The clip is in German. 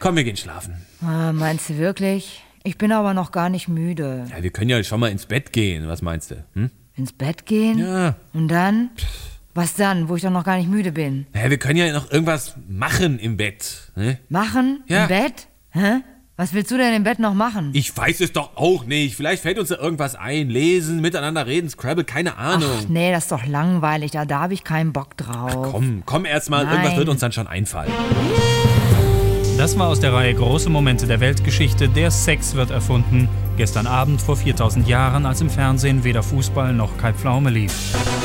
Komm, wir gehen schlafen. Meinst du wirklich? Ich bin aber noch gar nicht müde. Ja, wir können ja schon mal ins Bett gehen. Was meinst du? Ins Bett gehen? Ja. Und dann? Was dann, wo ich doch noch gar nicht müde bin? Ja, wir können ja noch irgendwas machen im Bett. Ne? Machen? Ja. Im Bett? Hä? Was willst du denn im Bett noch machen? Ich weiß es doch auch nicht. Vielleicht fällt uns da irgendwas ein. Lesen, miteinander reden, Scrabble, keine Ahnung. Ach nee, das ist doch langweilig. Da habe ich keinen Bock drauf. Komm erst mal. Nein. Irgendwas wird uns dann schon einfallen. Das war aus der Reihe Große Momente der Weltgeschichte. Der Sex wird erfunden. Gestern Abend vor 4000 Jahren, als im Fernsehen weder Fußball noch Kai Pflaume lief.